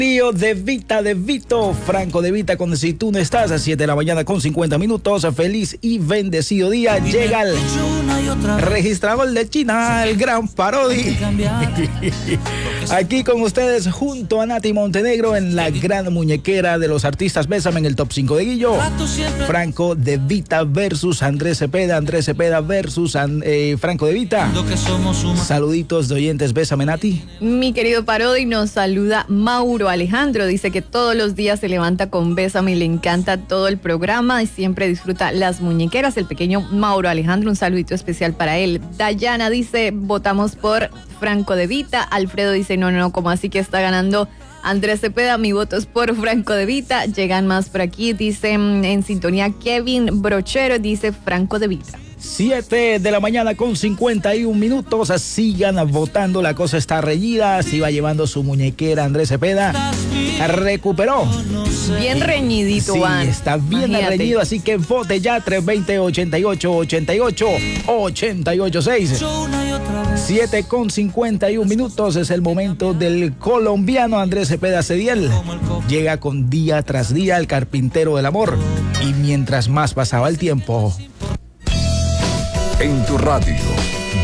Pío de Vita, de Vito, Franco de Vita, con Si tú no estás, a 7 de la mañana con 50 minutos. Feliz y bendecido día. Llega el registrador de China, el gran Parodi. Aquí con ustedes, junto a Nati Montenegro, en la gran muñequera de los artistas. Bésame en el top 5 de Guillo. Franco de Vita versus Andrés Cepeda. Andrés Cepeda versus Franco de Vita. Saluditos de oyentes. Bésame, Nati. Mi querido Parodi, nos saluda Mauro Alejandro. Dice que todos los días se levanta con Bésame y le encanta todo el programa y siempre disfruta las muñequeras. El pequeño Mauro Alejandro, un saludito especial para él. Dayana dice, votamos por Franco de Vita. Alfredo dice, no, como así que está ganando Andrés Cepeda? Mi voto es por Franco de Vita. Llegan más por aquí, dice en sintonía Kevin Brochero, dice Franco de Vita. 7 de la mañana con 51 minutos. Sigan votando, la cosa está reñida. Se iba llevando su muñequera Andrés Cepeda. Recuperó. Bien reñidito, sí, Van. Está bien Imagínate. reñido, así que vote ya. 320-88-88-886. 7 con 51 minutos. Es el momento del colombiano Andrés Cepeda Cediel. Llega con Día tras Día, el carpintero del amor. Y mientras más pasaba el tiempo, en tu radio